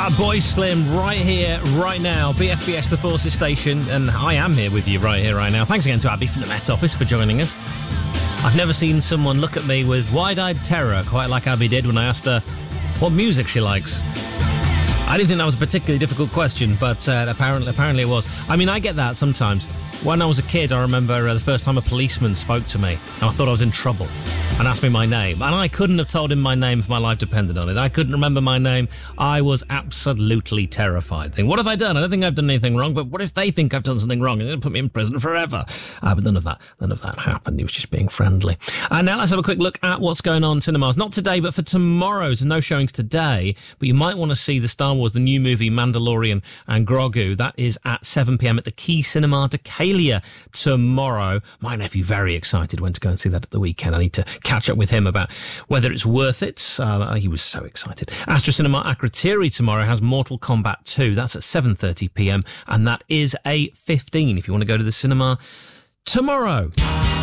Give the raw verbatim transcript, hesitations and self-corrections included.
Boy Slim, right here, right now. B F B S, the Forces Station, and I am here with you right here, right now. Thanks again to Abby from the Met Office for joining us. I've never seen someone look at me with wide-eyed terror quite like Abby did when I asked her what music she likes. I didn't think that was a particularly difficult question, but uh, apparently, apparently it was. I mean, I get that sometimes. When I was a kid, I remember uh, the first time a policeman spoke to me, and I thought I was in trouble, and asked me my name. And I couldn't have told him my name if my life depended on it. I couldn't remember my name. I was absolutely terrified. Think, what have I done? I don't think I've done anything wrong, but what if they think I've done something wrong and they're going to put me in prison forever? Uh, but none of that, none of that happened. He was just being friendly. And now let's have a quick look at what's going on in cinemas. Not today, but for tomorrow. There's no showings today, but you might want to see the Star Wars, the new movie Mandalorian and Grogu. That is at seven p.m. at the Key Cinema Decalia tomorrow. My nephew very excited, went to go and see that at the weekend. I need to catch up with him about whether it's worth it. Uh, he was so excited. Astra Cinema Akrotiri tomorrow has Mortal Kombat two. That's at seven thirty p.m. and that is eight fifteen if you want to go to the cinema tomorrow.